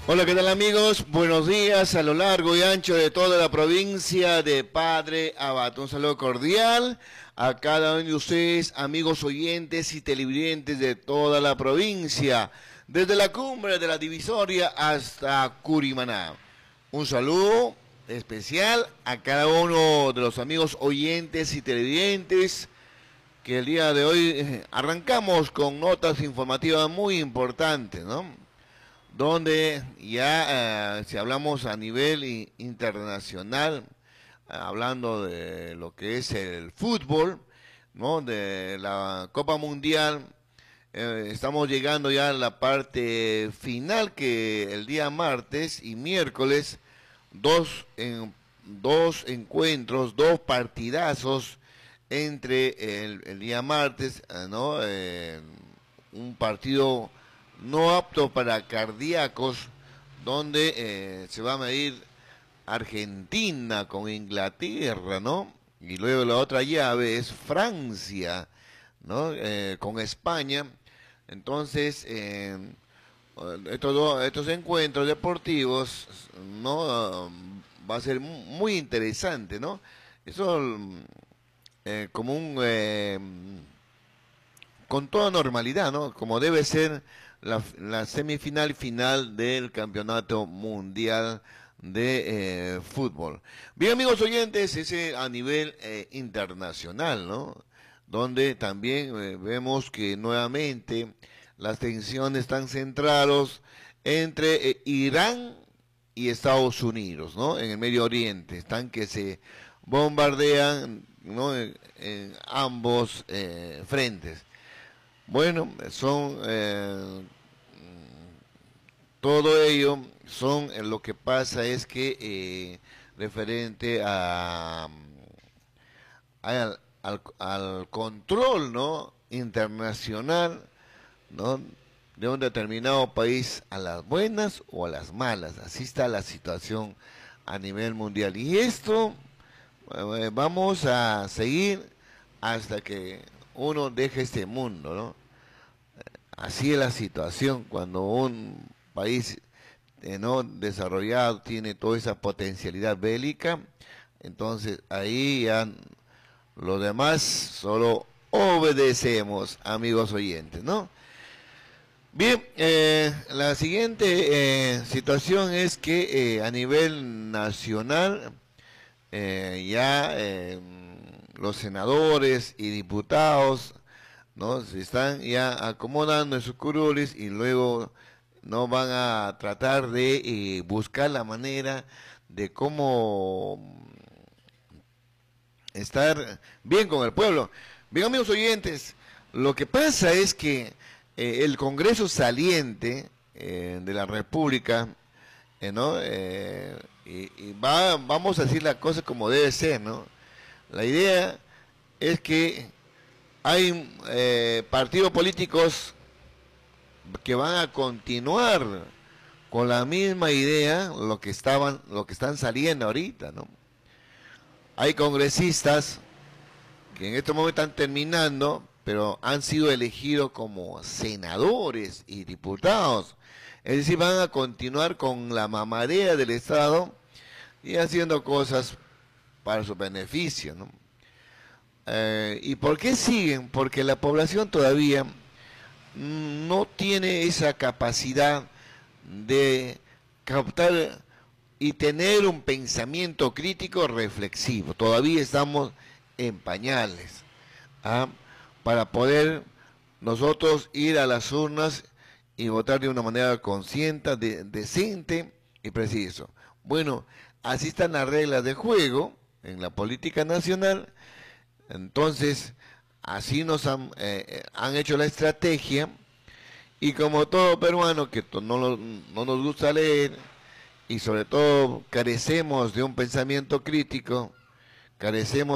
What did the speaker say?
Hola, ¿qué tal amigos? Buenos días a lo largo y ancho de toda la provincia de Padre Abad. Un saludo cordial a cada uno de ustedes, amigos oyentes y televidentes de toda la provincia, desde la cumbre de la Divisoria hasta Curimaná. Un saludo especial a cada uno de los amigos oyentes y televidentes que el día de hoy arrancamos con notas informativas muy importantes, ¿no? Donde ya si hablamos a nivel internacional, hablando de lo que es el fútbol, ¿no? De la Copa Mundial, estamos llegando ya a la parte final que el día martes y miércoles, dos encuentros, dos partidazos entre el día martes, ¿no? Un partido no apto para cardíacos, donde se va a medir Argentina con Inglaterra, ¿no? Y luego la otra llave es Francia, ¿no? Con España. Entonces, estos encuentros deportivos, ¿no? Va a ser muy interesante, ¿no? Eso como con toda normalidad, ¿no? Como debe ser la semifinal y final del Campeonato Mundial de Fútbol. Bien, amigos oyentes, ese a nivel internacional, ¿no? Donde también vemos que nuevamente las tensiones están centradas entre Irán y Estados Unidos, ¿no? En el Medio Oriente, están que se bombardean, ¿no? En ambos frentes. Bueno, son todo ello son lo que pasa es que referente al control, ¿no? Internacional, ¿no? De un determinado país a las buenas o a las malas. Así está la situación a nivel mundial. Y esto vamos a seguir hasta que uno deje este mundo, ¿no? Así es la situación cuando un país no desarrollado tiene toda esa potencialidad bélica, entonces ahí ya los demás solo obedecemos, amigos oyentes, ¿no? Bien, la siguiente situación es que a nivel nacional ya los senadores y diputados, ¿no? Se están ya acomodando en sus curules y luego no van a tratar de buscar la manera de cómo estar bien con el pueblo. Bien, amigos oyentes, lo que pasa es que el Congreso saliente de la República, ¿no? Vamos a decir la cosa como debe ser, ¿no? La idea es que hay partidos políticos que van a continuar con la misma idea, lo que están saliendo ahorita, ¿no? Hay congresistas que en este momento están terminando, pero han sido elegidos como senadores y diputados. Es decir, van a continuar con la mamadera del Estado y haciendo cosas para su beneficio, ¿no? ¿Y por qué siguen? Porque la población todavía no tiene esa capacidad de captar y tener un pensamiento crítico reflexivo. Todavía estamos en pañales, ¿ah? Para poder nosotros ir a las urnas y votar de una manera consciente, decente y preciso. Bueno, así están las reglas de juego en la política nacional. Entonces, así han hecho la estrategia y como todo peruano que no nos gusta leer y sobre todo carecemos de un pensamiento crítico, carecemos